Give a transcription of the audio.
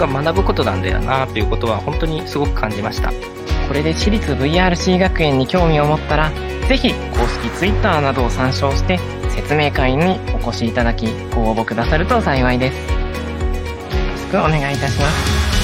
が学ぶことなんだよなということは本当にすごく感じました。 これで私立 VRC 学園に興味を持ったら、ぜひ公式 Twitter などを参照して説明会にお越しいただきご応募くださると幸いです。よろしくお願いいたします。